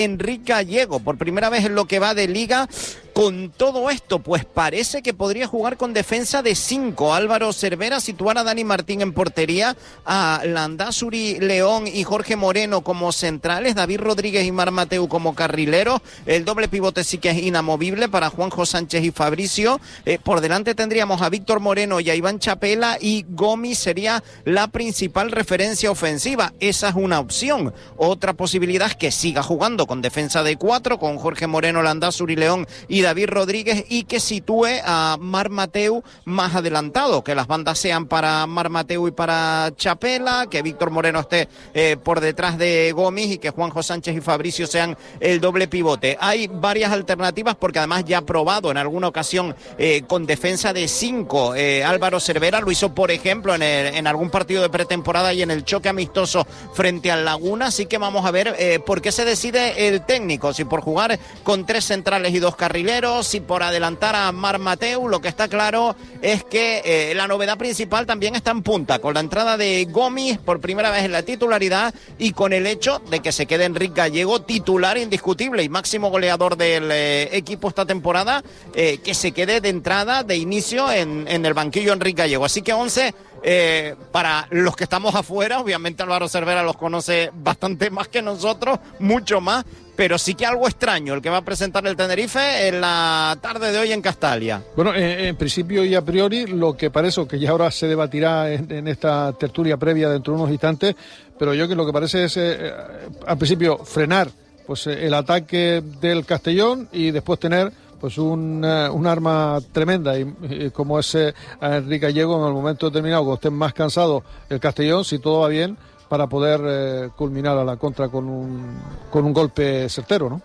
Enrique Gallego, por primera vez en lo que va de liga. Con todo esto, pues parece que podría jugar con defensa de 5. Álvaro Cervera, situar a Dani Martín en portería, a Landázuri, León y Jorge Moreno como centrales, David Rodríguez y Marc Mateu como carrileros. El doble pivote sí que es inamovible para Juanjo Sánchez y Fabricio. Por delante tendríamos a Víctor Moreno y a Iván Chapela, y Gomis sería la principal referencia ofensiva. Esa es una opción. Otra posibilidad es que siga jugando con defensa de 4, con Jorge Moreno, Landázuri, León y David Rodríguez, y que sitúe a Marc Mateu más adelantado, que las bandas sean para Marc Mateu y para Chapela, que Víctor Moreno esté por detrás de Gomis y que Juanjo Sánchez y Fabricio sean el doble pivote. Hay varias alternativas porque además ya ha probado en alguna ocasión con defensa de 5 Álvaro Cervera, lo hizo por ejemplo en algún partido de pretemporada y en el choque amistoso frente al Laguna, así que vamos a ver por qué se decide el técnico, si por jugar con 3 centrales y 2 carrileros, si por adelantar a Marc Mateu. Lo que está claro es que la novedad principal también está en punta, con la entrada de Gomis por primera vez en la titularidad y con el hecho de que se quede Enrique Gallego titular indiscutible y máximo goleador del equipo esta temporada, que se quede de entrada, de inicio en el banquillo Enrique Gallego. Así que 11 para los que estamos afuera. Obviamente Álvaro Cervera los conoce bastante más que nosotros, mucho más, pero sí que algo extraño el que va a presentar el Tenerife en la tarde de hoy en Castalia. Bueno, en principio y a priori lo que parece, que ya ahora se debatirá en esta tertulia previa dentro de unos instantes, pero yo que lo que parece es al principio frenar pues el ataque del Castellón y después tener pues un arma tremenda y como es Enrique Gallego en el momento determinado, cuando estén más cansados el Castellón, si todo va bien, para poder culminar a la contra con un golpe certero, ¿no?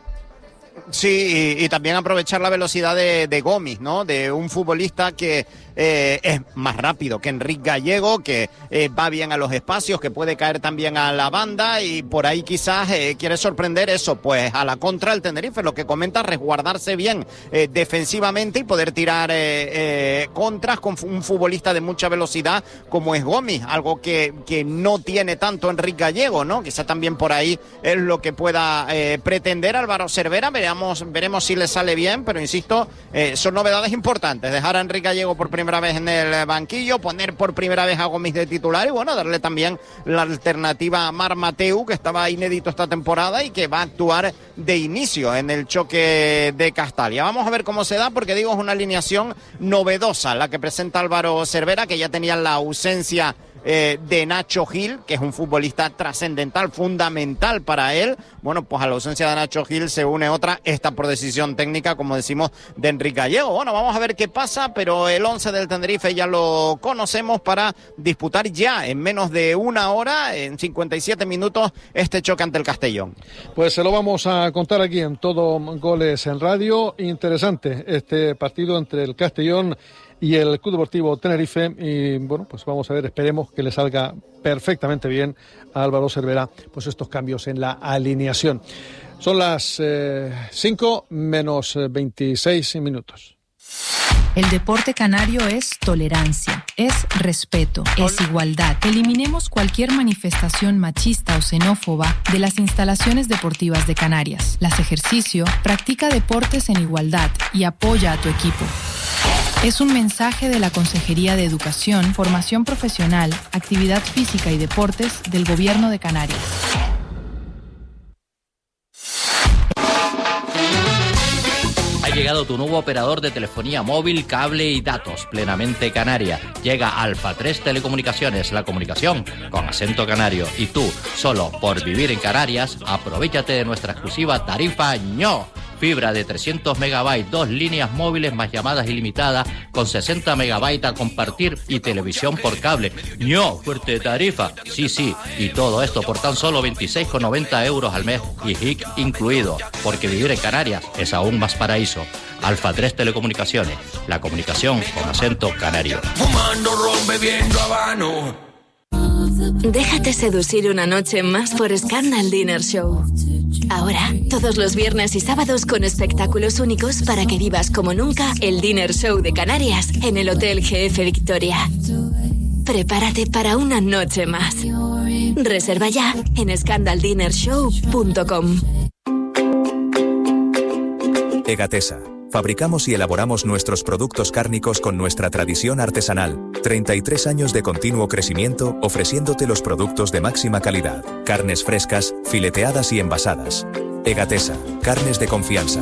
Sí, y también aprovechar la velocidad de Gomis, ¿no? De un futbolista que es más rápido que Enrique Gallego, que va bien a los espacios, que puede caer también a la banda, y por ahí quizás quiere sorprender eso, pues a la contra el Tenerife, lo que comenta, resguardarse bien defensivamente y poder tirar contras con un futbolista de mucha velocidad como es Gomis, algo que no tiene tanto Enrique Gallego, ¿no? Quizá también por ahí es lo que pueda pretender Álvaro Cervera. Veremos si le sale bien, pero insisto, son novedades importantes, dejar a Enrique Gallego por primera vez en el banquillo, poner por primera vez a Gomis de titular y bueno, darle también la alternativa a Marc Mateu, que estaba inédito esta temporada y que va a actuar de inicio en el choque de Castalia. Vamos a ver cómo se da, porque digo, es una alineación novedosa la que presenta Álvaro Cervera, que ya tenía la ausencia de Nacho Gil, que es un futbolista trascendental, fundamental para él. Bueno, pues a la ausencia de Nacho Gil se une otra, esta por decisión técnica, como decimos, de Enrique Gallego. Bueno, vamos a ver qué pasa, pero el 11 del Tenerife ya lo conocemos para disputar ya en menos de una hora, en 57 minutos, este choque ante el Castellón. Pues se lo vamos a contar aquí en Todo Goles en Radio. Interesante este partido entre el Castellón y el Club Deportivo Tenerife, y bueno, pues vamos a ver, esperemos que le salga perfectamente bien a Álvaro Cervera pues estos cambios en la alineación. Son las 5 menos 26 minutos. El deporte canario es tolerancia, es respeto, es igualdad. Eliminemos cualquier manifestación machista o xenófoba de las instalaciones deportivas de Canarias. Las Ejercicio practica deportes en igualdad y apoya a tu equipo. Es un mensaje de la Consejería de Educación, Formación Profesional, Actividad Física y Deportes del Gobierno de Canarias. Ha llegado tu nuevo operador de telefonía móvil, cable y datos, plenamente canaria. Llega Alfa 3 Telecomunicaciones, la comunicación con acento canario. Y tú, solo por vivir en Canarias, aprovéchate de nuestra exclusiva tarifa ño. Fibra de 300 megabytes, 2 líneas móviles más llamadas ilimitadas con 60 megabytes a compartir y televisión por cable. ¡Ño! ¡Fuerte tarifa! Sí, y todo esto por tan solo 26,90 euros al mes y HIC incluido, porque vivir en Canarias es aún más paraíso. Alfa 3 Telecomunicaciones, la comunicación con acento canario. Fumando ron, bebiendo habano. Déjate seducir una noche más por Scandal Dinner Show. Ahora, todos los viernes y sábados con espectáculos únicos para que vivas como nunca el Dinner Show de Canarias en el Hotel GF Victoria. Prepárate para una noche más. Reserva ya en scandaldinnershow.com. Egatesa. Fabricamos y elaboramos nuestros productos cárnicos con nuestra tradición artesanal. 33 años de continuo crecimiento ofreciéndote los productos de máxima calidad. Carnes frescas, fileteadas y envasadas. Egatesa. Carnes de confianza.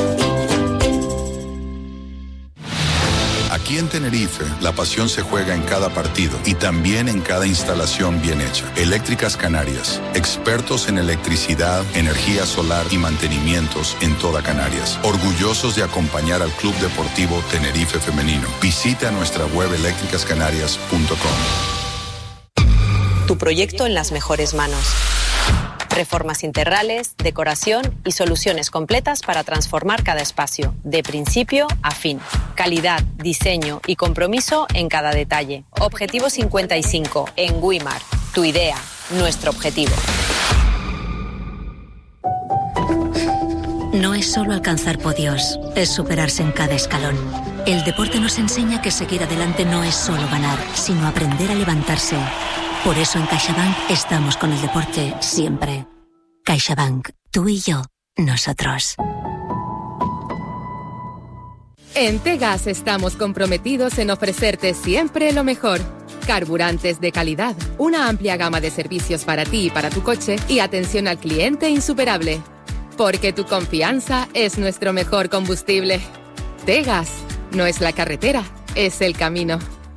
Aquí en Tenerife, la pasión se juega en cada partido y también en cada instalación bien hecha. Eléctricas Canarias, expertos en electricidad, energía solar y mantenimientos en toda Canarias. Orgullosos de acompañar al Club Deportivo Tenerife Femenino. Visita nuestra web eléctricascanarias.com. Tu proyecto en las mejores manos. Reformas integrales, decoración y soluciones completas para transformar cada espacio, de principio a fin. Calidad, diseño y compromiso en cada detalle. Objetivo 55 en Wimar. Tu idea, nuestro objetivo. No es solo alcanzar podios, es superarse en cada escalón. El deporte nos enseña que seguir adelante no es solo ganar, sino aprender a levantarse. Por eso en CaixaBank estamos con el deporte siempre. CaixaBank, tú y yo, nosotros. En Tegas estamos comprometidos en ofrecerte siempre lo mejor. Carburantes de calidad, una amplia gama de servicios para ti y para tu coche y atención al cliente insuperable. Porque tu confianza es nuestro mejor combustible. Tegas, no es la carretera, es el camino.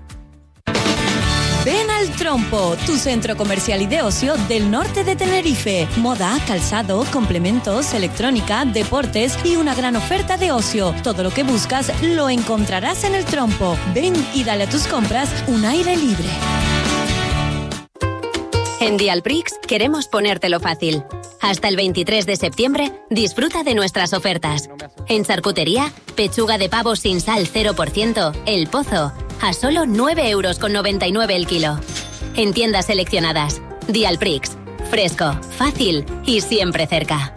Ven al Trompo, tu centro comercial y de ocio del norte de Tenerife. Moda, calzado, complementos, electrónica, deportes y una gran oferta de ocio. Todo lo que buscas lo encontrarás en el Trompo. Ven y dale a tus compras un aire libre. En Dialprix queremos ponértelo fácil. Hasta el 23 de septiembre, disfruta de nuestras ofertas. En charcutería, pechuga de pavo sin sal 0%, El Pozo, a solo 9,99 € el kilo. En tiendas seleccionadas, Dialprix, fresco, fácil y siempre cerca.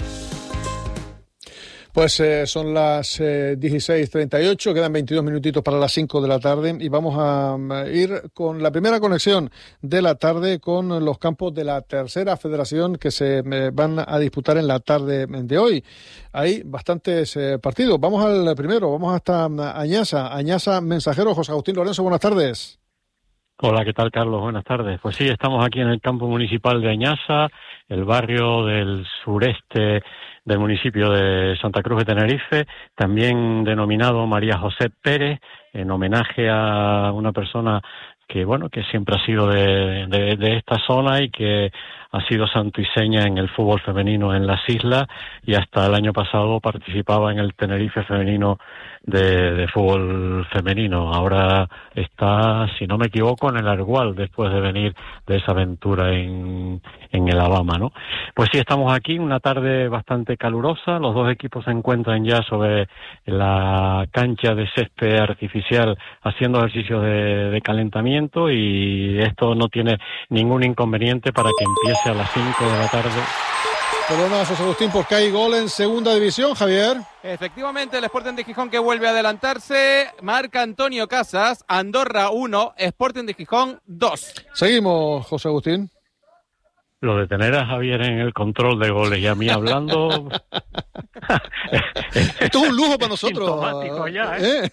Pues son las 16:38, quedan 22 minutitos para las 5 de la tarde y vamos a ir con la primera conexión de la tarde con los campos de la tercera federación que se van a disputar en la tarde de hoy. Hay bastantes partidos. Vamos al primero, vamos hasta Añasa Mensajero. José Agustín Lorenzo, buenas tardes. Hola, ¿qué tal, Carlos? Buenas tardes. Pues sí, estamos aquí en el campo municipal de Añasa, el barrio del sureste del municipio de Santa Cruz de Tenerife, también denominado María José Pérez, en homenaje a una persona que, bueno, que siempre ha sido de esta zona y que ha sido santo y seña en el fútbol femenino en las islas y hasta el año pasado participaba en el Tenerife femenino de fútbol femenino. Ahora está, si no me equivoco, en el Argual, después de venir de esa aventura en el Alabama, ¿no? Pues sí, estamos aquí, una tarde bastante calurosa. Los dos equipos se encuentran ya sobre la cancha de césped artificial haciendo ejercicios de calentamiento y esto no tiene ningún inconveniente para que empiece a las 5 de la tarde. Perdona, José Agustín, porque hay gol en segunda división, Javier. Efectivamente, el Sporting de Gijón que vuelve a adelantarse, marca Antonio Casas, Andorra 1, Sporting de Gijón 2. Seguimos, José Agustín. Lo de tener a Javier en el control de goles y a mí hablando... Esto es un lujo para nosotros. Ya, ¿eh?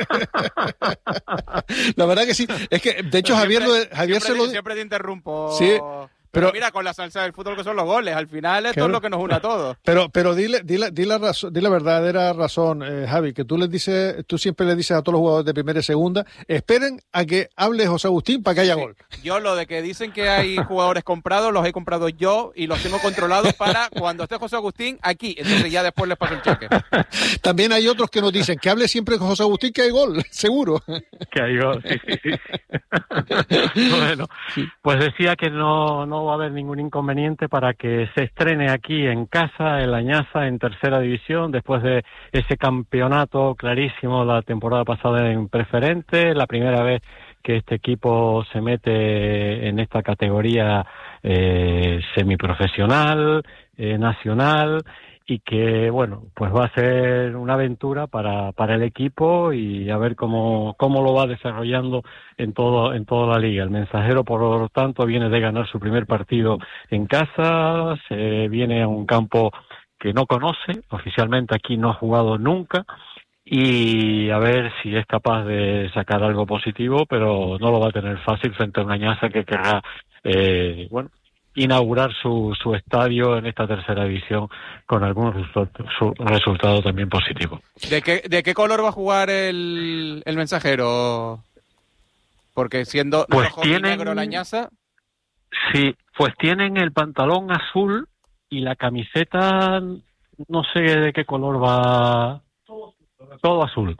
La verdad que sí. Es que, de hecho, Javier Siempre te interrumpo. Sí. Pero mira, con la salsa del fútbol que son los goles, al final esto es lo que nos une a todos. Pero dile la verdadera razón, Javi, que tú siempre le dices a todos los jugadores de primera y segunda, esperen a que hable José Agustín para que haya gol. Yo lo de que dicen que hay jugadores comprados, los he comprado yo y los tengo controlados para cuando esté José Agustín aquí, entonces ya después les paso el cheque. También hay otros que nos dicen que hable siempre con José Agustín que hay gol, seguro. Que hay gol, sí. Bueno, pues decía que no va a haber ningún inconveniente para que se estrene aquí en casa el Añasa en tercera división después de ese campeonato clarísimo la temporada pasada en preferente, la primera vez que este equipo se mete en esta categoría semiprofesional, nacional, y que, bueno, pues va a ser una aventura para el equipo y a ver cómo lo va desarrollando en toda la liga. El Mensajero, por lo tanto, viene de ganar su primer partido en casa, se viene a un campo que no conoce, oficialmente aquí no ha jugado nunca, y a ver si es capaz de sacar algo positivo, pero no lo va a tener fácil frente a una Añasa que querrá, inaugurar su estadio en esta tercera división con algún resultado también positivo. ¿De qué color va a jugar el Mensajero? Porque siendo pues rojo y negro la Añasa... Sí, pues tienen el pantalón azul y la camiseta, no sé de qué color va. Todo azul.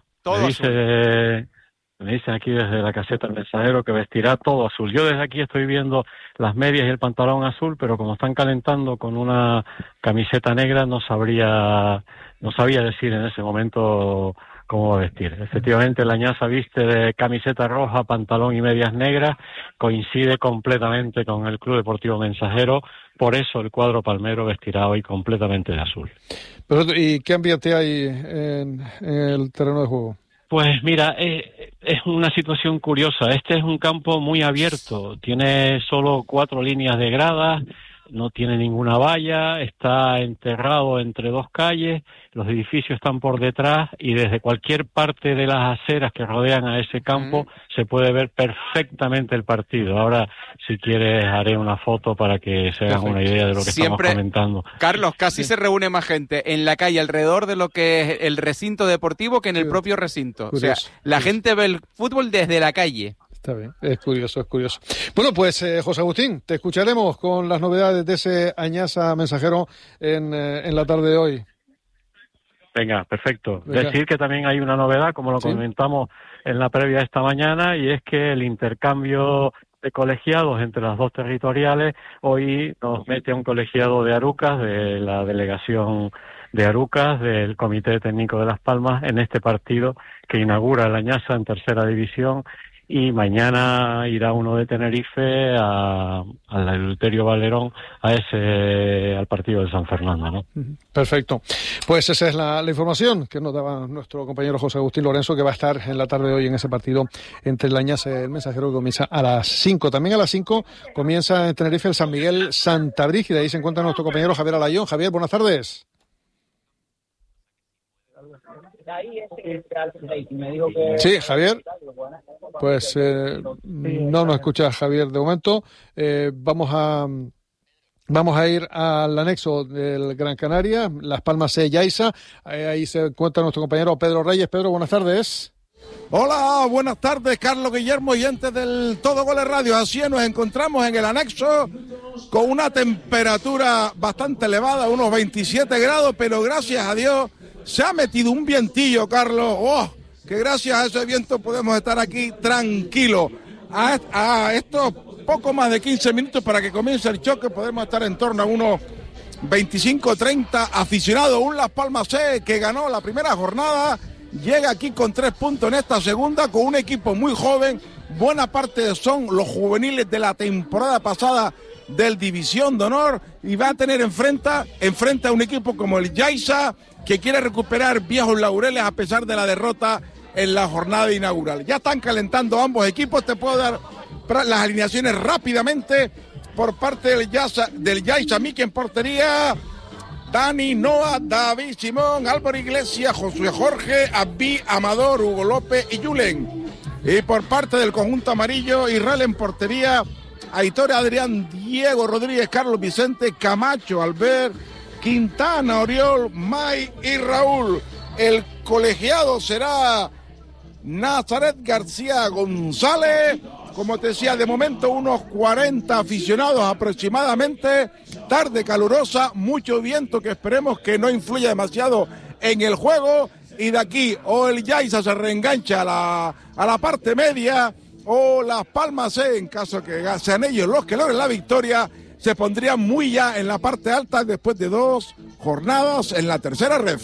Me dicen aquí desde la caseta el Mensajero que vestirá todo azul. Yo desde aquí estoy viendo las medias y el pantalón azul, pero como están calentando con una camiseta negra, no sabía decir en ese momento cómo va a vestir. Efectivamente, la Añasa viste de camiseta roja, pantalón y medias negras, coincide completamente con el Club Deportivo Mensajero, por eso el cuadro palmero vestirá hoy completamente de azul. ¿Y qué ambiente hay en el terreno de juego? Pues mira, es una situación curiosa. Este es un campo muy abierto, tiene solo 4 líneas de gradas, no tiene ninguna valla, está enterrado entre 2 calles, los edificios están por detrás y desde cualquier parte de las aceras que rodean a ese campo se puede ver perfectamente el partido. Ahora, si quieres, haré una foto para que se hagan una idea de lo que estamos comentando. Carlos, casi se reúne más gente en la calle alrededor de lo que es el recinto deportivo que en el propio recinto. Curioso, o sea, la gente ve el fútbol desde la calle. Está bien, es curioso. Bueno, pues José Agustín, te escucharemos con las novedades de ese Añasa Mensajero en la tarde de hoy. Venga, perfecto. Decir que también hay una novedad, como lo comentamos en la previa esta mañana, y es que el intercambio de colegiados entre las dos territoriales hoy nos mete a un colegiado de Arucas, de la delegación de Arucas, del Comité Técnico de Las Palmas, en este partido que inaugura la Añasa en tercera división. Y mañana irá uno de Tenerife al Eleuterio Valerón al partido de San Fernando, ¿no? Perfecto. Pues esa es la información que nos daba nuestro compañero José Agustín Lorenzo, que va a estar en la tarde de hoy en ese partido entre la Añasa y el Mensajero, que comienza a las 5. También a las 5 comienza en Tenerife el San Miguel Santa Brígida. Ahí se encuentra nuestro compañero Javier Alayón. Javier, buenas tardes. Sí, Javier. Pues no nos escucha Javier de momento. Vamos a ir al anexo del Gran Canaria, Las Palmas C. Yaiza. Ahí se encuentra nuestro compañero Pedro Reyes. Pedro, buenas tardes. Hola, buenas tardes, Carlos Guillermo, oyentes del Todo Goles Radio. Así es, nos encontramos en el anexo con una temperatura bastante elevada, unos 27 grados, pero gracias a Dios se ha metido un vientillo, Carlos. ¡Oh! Que gracias a ese viento podemos estar aquí tranquilos. A estos poco más de 15 minutos para que comience el choque, podemos estar en torno a unos 25-30 aficionados. Un Las Palmas C que ganó la primera jornada, llega aquí con 3 puntos en esta segunda, con un equipo muy joven. Buena parte son los juveniles de la temporada pasada del División de Honor, y va a tener enfrente a un equipo como el Yaiza, que quiere recuperar viejos laureles a pesar de la derrota en la jornada inaugural. Ya están calentando ambos equipos. Te puedo dar las alineaciones rápidamente por parte del Yaiza. Miki en portería, Dani, Noah, David, Simón, Álvaro Iglesias, Josué Jorge, Abí, Amador, Hugo López y Yulen. Y por parte del conjunto amarillo, Israel en portería, Aitor, Adrián, Diego Rodríguez, Carlos Vicente, Camacho, Albert, Quintana, Oriol, May y Raúl. El colegiado será Nazaret García González. Como te decía, de momento unos 40 aficionados aproximadamente. Tarde calurosa, mucho viento que esperemos que no influya demasiado en el juego. Y de aquí o el Yaiza se reengancha a la parte media, o Las Palmas C, en caso que sean ellos los que logren la victoria, se pondrían muy ya en la parte alta después de 2 jornadas en la tercera ref.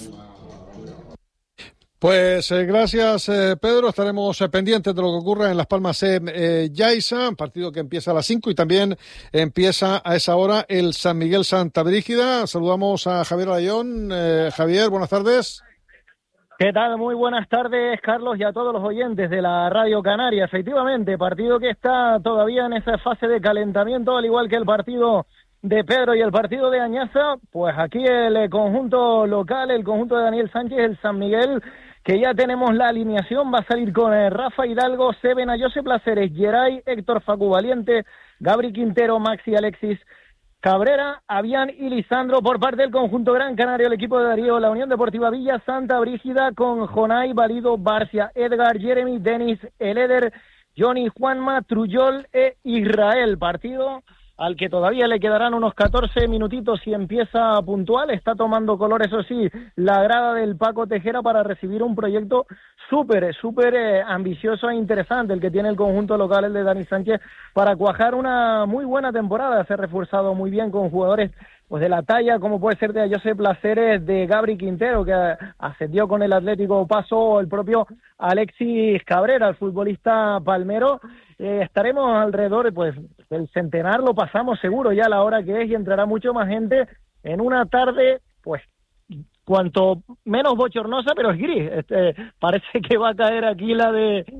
Pues gracias, Pedro. Estaremos pendientes de lo que ocurra en Las Palmas C Yaiza, partido que empieza a las 5, y también empieza a esa hora el San Miguel Santa Brígida. Saludamos a Javier Alayón. Javier, buenas tardes. ¿Qué tal? Muy buenas tardes, Carlos, y a todos los oyentes de la Radio Canaria. Efectivamente, partido que está todavía en esa fase de calentamiento, al igual que el partido de Pedro. Y el partido de Añaza, pues aquí el conjunto local, el conjunto de Daniel Sánchez, el San Miguel, que ya tenemos la alineación, va a salir con Rafa Hidalgo, Sevena, Josep Placeres, Geray, Héctor Facu Valiente, Gabri Quintero, Maxi Alexis Cabrera, Avián y Lisandro. Por parte del conjunto Gran Canario, el equipo de Darío, la Unión Deportiva Villa Santa Brígida, con Jonay, Valido, Barcia, Edgar, Jeremy, Denis, Eleder, Johnny, Juanma, Trujol e Israel. Partido al que todavía le quedarán unos 14 minutitos y empieza puntual. Está tomando color, eso sí, la grada del Paco Tejera para recibir un proyecto súper ambicioso e interesante, el que tiene el conjunto local, el de Dani Sánchez, para cuajar una muy buena temporada. Se ha reforzado muy bien con jugadores pues de la talla, como puede ser de Josep Placeres, de Gabri Quintero, que ascendió con el Atlético Paso, o el propio Alexis Cabrera, el futbolista palmero. Estaremos alrededor, pues, del centenar, lo pasamos seguro ya a la hora que es, y entrará mucho más gente en una tarde, pues, cuanto menos bochornosa, pero es gris. Parece que va a caer aquí la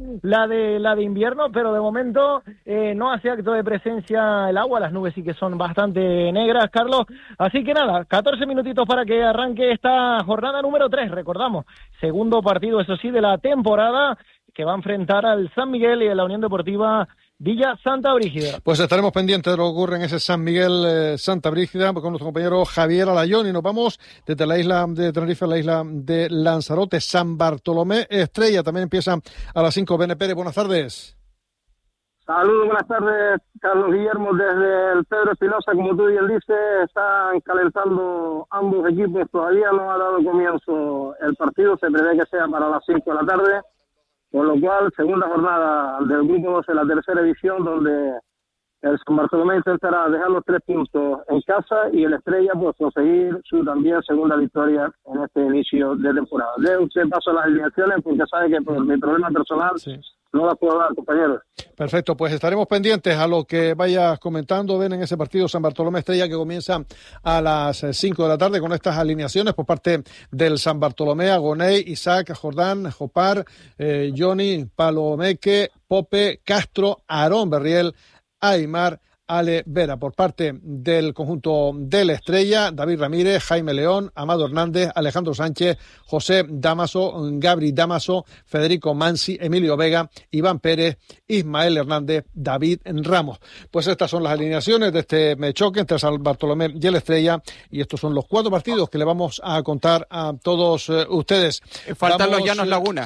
de invierno, pero de momento no hace acto de presencia el agua. Las nubes sí que son bastante negras, Carlos. Así que nada, 14 minutitos para que arranque esta jornada número 3. Recordamos, segundo partido, eso sí, de la temporada, que va a enfrentar al San Miguel y a la Unión Deportiva Villa Santa Brígida. Pues estaremos pendientes de lo que ocurre en ese San Miguel Santa Brígida con nuestro compañero Javier Alayón, y nos vamos desde la isla de Tenerife a la isla de Lanzarote. San Bartolomé Estrella también empieza a las 5. Bene Pérez, buenas tardes. Saludos, buenas tardes, Carlos Guillermo, desde el Pedro Espinosa. Como tú bien dices, están calentando ambos equipos, todavía no ha dado comienzo el partido, se prevé que sea para las 5 de la tarde. Por lo cual, segunda jornada del Grupo 12, la tercera edición, donde el San Bartolomé intentará dejar los 3 puntos en casa y el Estrella pues conseguir su también segunda victoria en este inicio de temporada. De usted paso a las alineaciones porque sabe que por mi problema personal no las puedo dar, compañeros. Perfecto, pues estaremos pendientes a lo que vayas comentando. Ven en ese partido San Bartolomé Estrella, que comienza a las 5 de la tarde con estas alineaciones por parte del San Bartolomé: Agoney, Isaac, Jordán, Jopar, Johnny, Palomeque, Pope, Castro, Aarón Berriel, Aymar, Ale Vera. Por parte del conjunto de la Estrella, David Ramírez, Jaime León, Amado Hernández, Alejandro Sánchez, José Damaso, Gabri Damaso, Federico Mansi, Emilio Vega, Iván Pérez, Ismael Hernández, David Ramos. Pues estas son las alineaciones de este choque entre San Bartolomé y la Estrella, y estos son los 4 partidos que le vamos a contar a todos ustedes. Faltan los Llanos Laguna.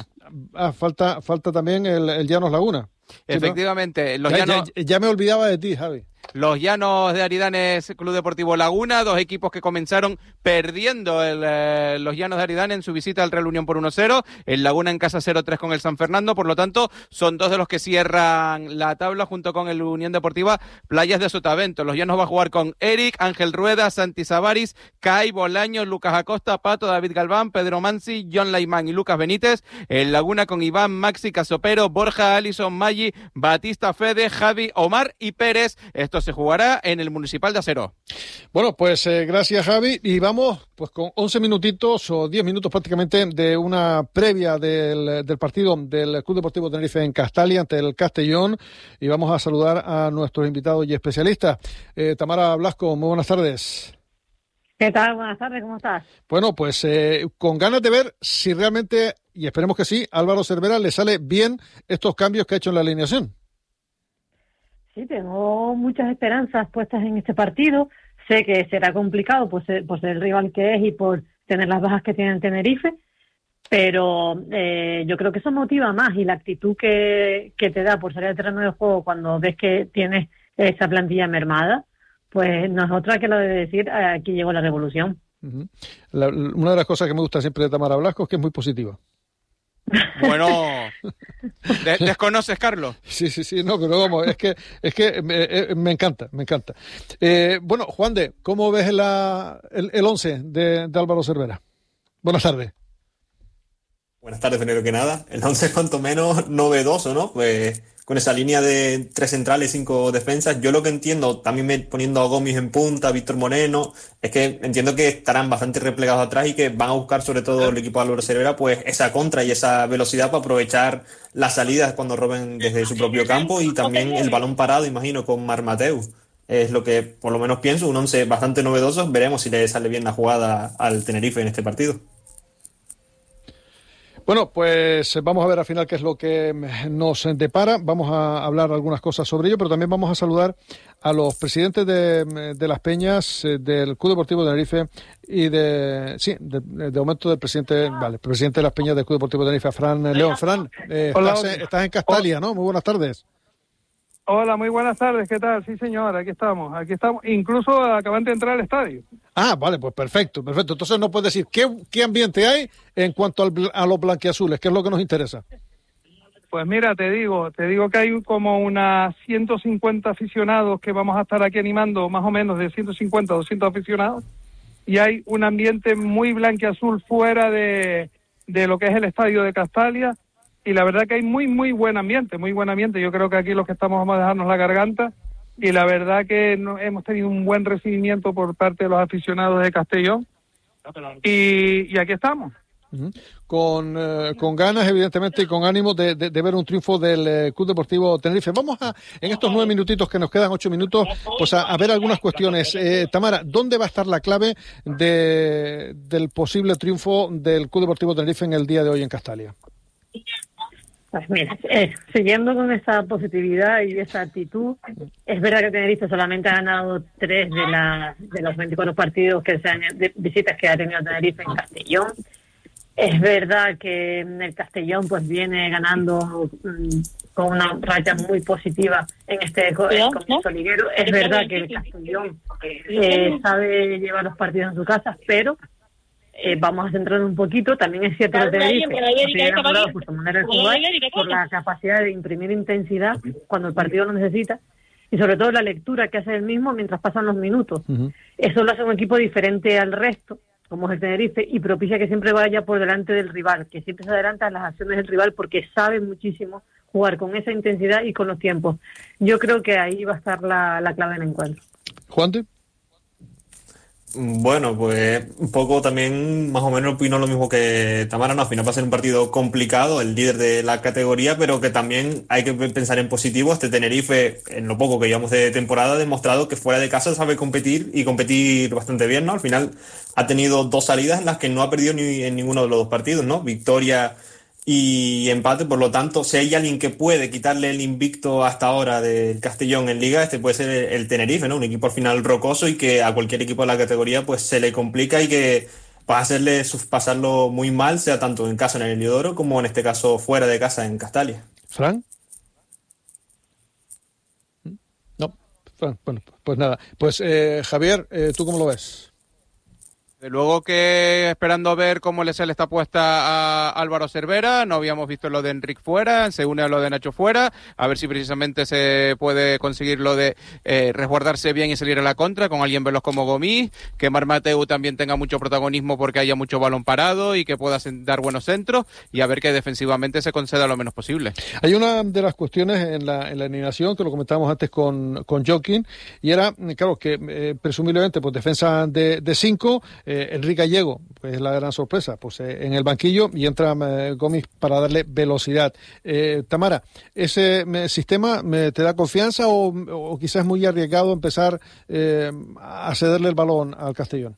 Falta también el Llanos Laguna. Efectivamente, ¿Sí, no? los Llanos... ya me olvidaba de ti, Javi. Los Llanos de Aridanes Club Deportivo Laguna, 2 equipos que comenzaron perdiendo los Llanos de Aridane en su visita al Real Unión por 1-0, el Laguna en casa 0-3 con el San Fernando. Por lo tanto, son 2 de los que cierran la tabla junto con el Unión Deportiva Playas de Sotavento. Los Llanos va a jugar con Eric, Ángel Rueda, Santi Savaris, Kai Bolaños, Lucas Acosta, Pato, David Galván, Pedro Mansi, John Laimán y Lucas Benítez. El Laguna con Iván, Maxi, Casopero, Borja, Alison, Maggi, Batista, Fede, Javi, Omar y Pérez. Esto se jugará en el Municipal de Acero. Bueno, pues gracias, Javi, y vamos pues con 11 minutitos o 10 minutos prácticamente de una previa del partido del Club Deportivo Tenerife en Castalia ante el Castellón, y vamos a saludar a nuestros invitados y especialistas. Tamara Blasco, muy buenas tardes. ¿Qué tal? Buenas tardes, ¿cómo estás? Bueno, pues con ganas de ver si realmente, y esperemos que sí, Álvaro Cervera le sale bien estos cambios que ha hecho en la alineación. Sí, tengo muchas esperanzas puestas en este partido. Sé que será complicado por ser el rival que es y por tener las bajas que tiene el Tenerife, pero yo creo que eso motiva más, y la actitud que te da por salir al terreno de juego cuando ves que tienes esa plantilla mermada, pues no es otra que lo de decir, aquí llegó la revolución. Uh-huh. Una de las cosas que me gusta siempre de Tamara Blasco es que es muy positiva. Bueno, ¿desconoces, Carlos? Sí, no, pero vamos, es que me encanta. Bueno, Juan de, ¿cómo ves el 11 de Álvaro Cervera? Buenas tardes. Buenas tardes, primero que nada. El 11 es cuanto menos novedoso, ¿no? Pues con esa línea de 3 centrales, 5 defensas. Yo lo que entiendo, también poniendo a Gómez en punta, Víctor Moreno, es que entiendo que estarán bastante replegados atrás y que van a buscar, sobre todo el equipo de Álvaro Cervera, pues esa contra y esa velocidad para aprovechar las salidas cuando roben desde su propio campo, y también el balón parado, imagino, con Marc Mateu. Es lo que por lo menos pienso, un 11 bastante novedoso. Veremos si le sale bien la jugada al Tenerife en este partido. Bueno, pues vamos a ver al final qué es lo que nos depara. Vamos a hablar algunas cosas sobre ello, pero también vamos a saludar a los presidentes de las peñas del Club Deportivo Tenerife y de momento del presidente de las peñas del Club Deportivo Tenerife, Fran León. Fran, estás en Castalia, ¿no? Muy buenas tardes. Hola, muy buenas tardes, ¿qué tal? Sí, señor, aquí estamos, incluso acaban de entrar al estadio. Ah, vale, pues perfecto. Entonces nos puedes decir qué ambiente hay en cuanto a los blanquiazules, qué es lo que nos interesa. Pues mira, te digo que hay como unas 150 aficionados que vamos a estar aquí animando, más o menos de 150 a 200 aficionados, y hay un ambiente muy blanquiazul fuera de lo que es el estadio de Castalia. Y la verdad que hay muy buen ambiente. Yo creo que aquí los que estamos vamos a dejarnos la garganta, y la verdad que hemos tenido un buen recibimiento por parte de los aficionados de Castellón, y aquí estamos. Con ganas, evidentemente, y con ánimo de ver un triunfo del Club Deportivo Tenerife. Vamos en estos 9 minutitos que nos quedan, 8 minutos, pues a ver algunas cuestiones. Tamara, ¿dónde va a estar la clave del posible triunfo del Club Deportivo Tenerife en el día de hoy en Castalia? Pues mira, siguiendo con esa positividad y esa actitud, es verdad que Tenerife solamente ha ganado 3 de los 24 partidos de visitas que ha tenido Tenerife en Castellón. Es verdad que el Castellón pues viene ganando con una racha muy positiva en este comienzo liguero. Es verdad que el Castellón sabe llevar los partidos en su casa, pero vamos a centrarnos un poquito. También es cierto que Tenerife sigue enamorado por su manera de jugar, por la capacidad de imprimir intensidad cuando el partido lo necesita, y sobre todo la lectura que hace el mismo mientras pasan los minutos. Eso lo hace un equipo diferente al resto, como es el Tenerife, y propicia que siempre vaya por delante del rival, que siempre se adelanta a las acciones del rival, porque sabe muchísimo jugar con esa intensidad y con los tiempos. Yo creo que ahí va a estar la clave del encuentro. ¿Juante? Bueno, pues un poco también más o menos opino lo mismo que Tamara, ¿no? Al final va a ser un partido complicado, el líder de la categoría, pero que también hay que pensar en positivo. Este Tenerife, en lo poco que llevamos de temporada, ha demostrado que fuera de casa sabe competir, y competir bastante bien, ¿no? Al final ha tenido 2 salidas en las que no ha perdido ni en ninguno de los 2 partidos, ¿no? Victoria y empate. Por lo tanto, si hay alguien que puede quitarle el invicto hasta ahora del Castellón en Liga, este puede ser el Tenerife, ¿no? Un equipo al final rocoso y que a cualquier equipo de la categoría pues se le complica, y que va a hacerle pasarlo muy mal, sea tanto en casa en el Heliodoro como en este caso fuera de casa en Castalia. ¿Fran? No, bueno, pues nada. Pues Javier, ¿tú cómo lo ves? De luego que esperando a ver cómo se le está puesta a Álvaro Cervera. No habíamos visto lo de Enric fuera, se une a lo de Nacho fuera, a ver si precisamente se puede conseguir lo de resguardarse bien y salir a la contra con alguien veloz como Gomis, que Marc Mateu también tenga mucho protagonismo porque haya mucho balón parado y que pueda dar buenos centros, y a ver que defensivamente se conceda lo menos posible. Hay una de las cuestiones en la alineación que lo comentábamos antes con Joaquín, y era, claro, que presumiblemente pues defensa de 5, Enrique Gallego, pues es la gran sorpresa, pues en el banquillo, y entra Gomis para darle velocidad. Tamara, ¿ese sistema te da confianza o quizás es muy arriesgado empezar a cederle el balón al Castellón?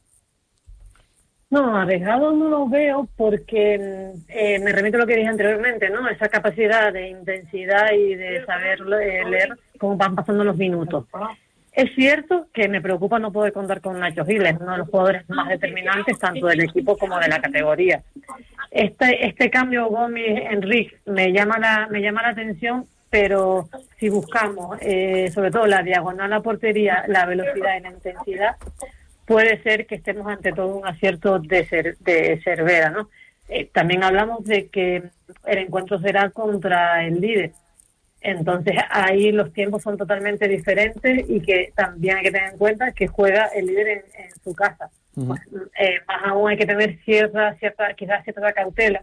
No, arriesgado no lo veo, porque me remito a lo que dije anteriormente, ¿no? Esa capacidad de intensidad y de saber leer cómo van pasando los minutos. Es cierto que me preocupa no poder contar con Nacho Giles, uno de los jugadores más determinantes tanto del equipo como de la categoría. Este cambio Gomis-Enric me llama la atención, pero si buscamos sobre todo la diagonal a la portería, la velocidad y la intensidad, puede ser que estemos ante todo un acierto de Cervera, ¿no? También hablamos de que el encuentro será contra el líder. Entonces ahí los tiempos son totalmente diferentes, y que también hay que tener en cuenta que juega el líder en su casa. Más aún hay que tener cierta cautela,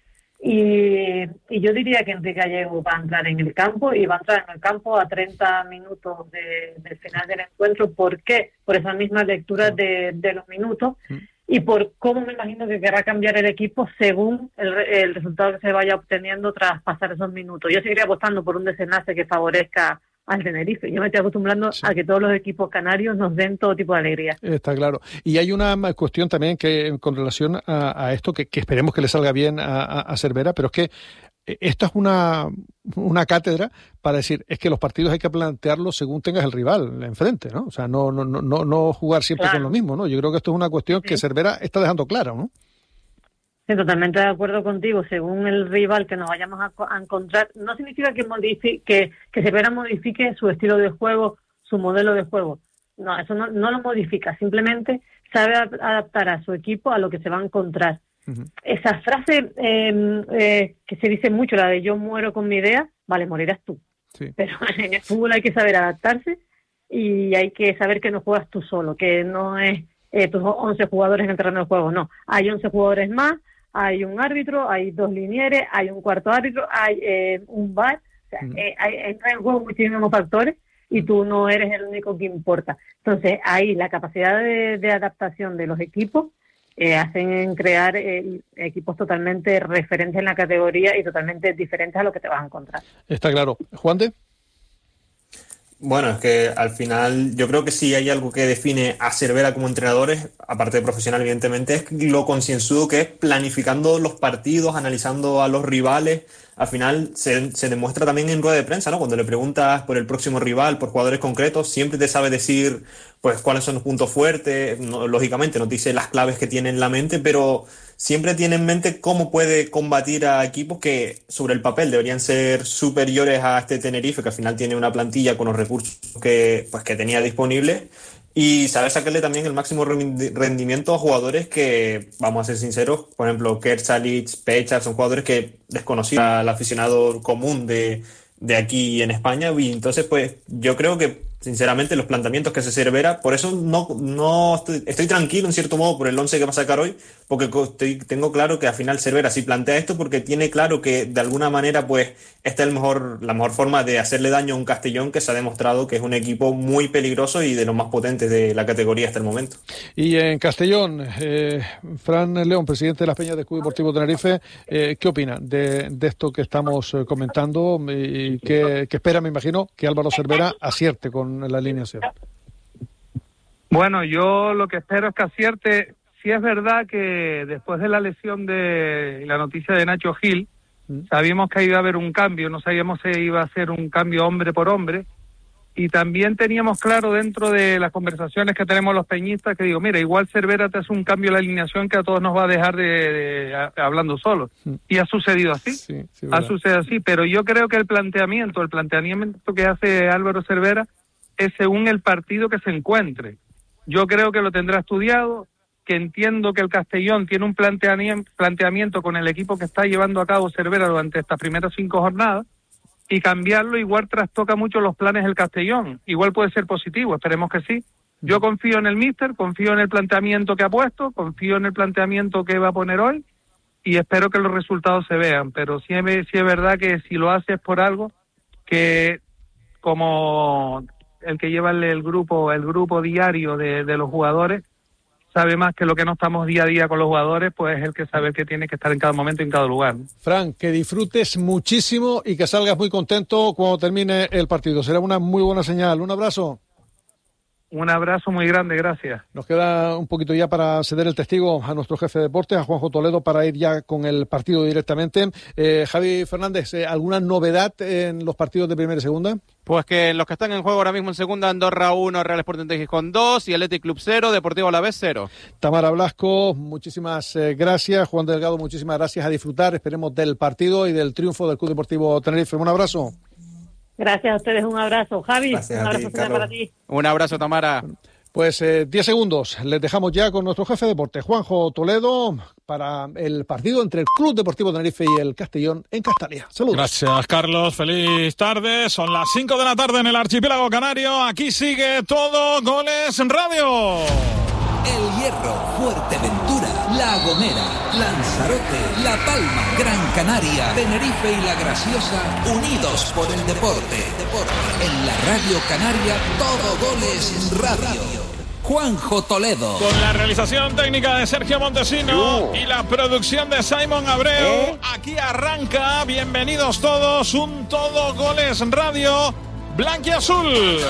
y yo diría que Enrique Gallego va a entrar en el campo, y va a entrar en el campo a 30 minutos del final del encuentro. ¿Por qué? Por esa misma lectura de los minutos, y por cómo me imagino que querrá cambiar el equipo según el resultado que se vaya obteniendo tras pasar esos minutos. Yo seguiría apostando por un desenlace que favorezca al Tenerife. Yo me estoy acostumbrando a que todos los equipos canarios nos den todo tipo de alegría. Está claro. Y hay una cuestión también que con relación a esto, que esperemos que le salga bien a Cervera, pero es que esto es una cátedra para decir, es que los partidos hay que plantearlos según tengas el rival enfrente, ¿no? O sea, no jugar siempre con lo mismo, ¿no? Yo creo que esto es una cuestión que Cervera está dejando clara, ¿no? Sí, totalmente de acuerdo contigo. Según el rival que nos vayamos a encontrar, no significa que Cervera modifique su estilo de juego, su modelo de juego. No, eso no lo modifica. Simplemente sabe adaptar a su equipo a lo que se va a encontrar. Uh-huh. Esa frase que se dice mucho, la de yo muero con mi idea, vale, morirás tú. Sí. Pero en el fútbol hay que saber adaptarse y hay que saber que no juegas tú solo, que no es tus 11 jugadores en el terreno de juego, no. Hay 11 jugadores más, hay un árbitro, hay 2 linieres, hay un cuarto árbitro, hay un VAR, o sea, entra en juego muchísimos factores y tú no eres el único que importa. Entonces, ahí la capacidad de adaptación de los equipos hacen crear equipos totalmente referentes en la categoría y totalmente diferentes a lo que te vas a encontrar. Está claro. ¿Juan de? Bueno, es que al final yo creo que si hay algo que define a Cervera como entrenadores, aparte de profesional evidentemente, es lo concienzudo que es planificando los partidos, analizando a los rivales. Al final se demuestra también en rueda de prensa, ¿no? Cuando le preguntas por el próximo rival, por jugadores concretos, siempre te sabe decir pues cuáles son los puntos fuertes. No, lógicamente no te dice las claves que tiene en la mente, pero siempre tiene en mente cómo puede combatir a equipos que sobre el papel deberían ser superiores a este Tenerife, que al final tiene una plantilla con los recursos que tenía disponibles, y saber sacarle también el máximo rendimiento a jugadores que, vamos a ser sinceros, por ejemplo, Kersalic, Pechar, son jugadores que desconocían al aficionado común de aquí en España, y entonces pues yo creo que sinceramente los planteamientos que hace Cervera, por eso no estoy tranquilo en cierto modo por el 11 que va a sacar hoy, porque tengo claro que al final Cervera sí plantea esto porque tiene claro que de alguna manera pues esta es la mejor forma de hacerle daño a un Castellón que se ha demostrado que es un equipo muy peligroso y de los más potentes de la categoría hasta el momento. Y en Castellón, Fran León, presidente de las Peñas de Club Deportivo Tenerife, ¿qué opina de esto que estamos comentando y qué espera, me imagino, que Álvaro Cervera acierte con la alineación? Bueno, yo lo que espero es que acierte. Sí es verdad que después de la lesión de la noticia de Nacho Gil, sabíamos que iba a haber un cambio, no sabíamos si iba a ser un cambio hombre por hombre, y también teníamos claro dentro de las conversaciones que tenemos los peñistas que digo, mira, igual Cervera te hace un cambio en la alineación que a todos nos va a dejar hablando solos. Y ha sucedido así, ha sucedido así, pero yo creo que el planteamiento que hace Álvaro Cervera es según el partido que se encuentre. Yo creo que lo tendrá estudiado, que entiendo que el Castellón tiene un planteamiento con el equipo que está llevando a cabo Cervera durante estas primeras 5 jornadas, y cambiarlo igual trastoca mucho los planes del Castellón. Igual puede ser positivo, esperemos que sí. Yo confío en el míster, confío en el planteamiento que ha puesto, confío en el planteamiento que va a poner hoy, y espero que los resultados se vean, pero sí es verdad que si lo hace es por algo que, como el que lleva el grupo diario de los jugadores, sabe más que lo que no estamos día a día con los jugadores, pues es el que sabe que tiene que estar en cada momento y en cada lugar. Fran, que disfrutes muchísimo y que salgas muy contento cuando termine el partido. Será una muy buena señal. Un abrazo. Un abrazo muy grande, gracias. Nos queda un poquito ya para ceder el testigo a nuestro jefe de deportes, a Juanjo Toledo, para ir ya con el partido directamente. Javi Fernández, ¿alguna novedad en los partidos de primera y segunda? Pues que los que están en juego ahora mismo en segunda, Andorra 1, Real Sporting de Gijón 2 y Athletic Club 0, Deportivo Alavés 0. Tamara Blasco, muchísimas gracias. Juan Delgado, muchísimas gracias. A disfrutar, esperemos, del partido y del triunfo del Club Deportivo Tenerife. Un abrazo. Gracias a ustedes, un abrazo. Javi, gracias, un abrazo para ti. Un abrazo, Tamara. Pues 10 segundos, les dejamos ya con nuestro jefe de deporte, Juanjo Toledo, para el partido entre el Club Deportivo Tenerife y el Castellón en Castalia. Saludos. Gracias, Carlos. Feliz tarde. Son las 5 de la tarde en el archipiélago canario. Aquí sigue Todo Goles Radio. El Hierro, Fuerteventura, La Gomera, Lanzarote, La Palma, Gran Canaria, Tenerife y La Graciosa, unidos por el deporte. En la Radio Canaria, Todo Goles Radio. Juanjo Toledo. Con la realización técnica de Sergio Montesino y la producción de Simon Abreu. Aquí arranca, bienvenidos todos, un Todo Goles Radio blanquiazul.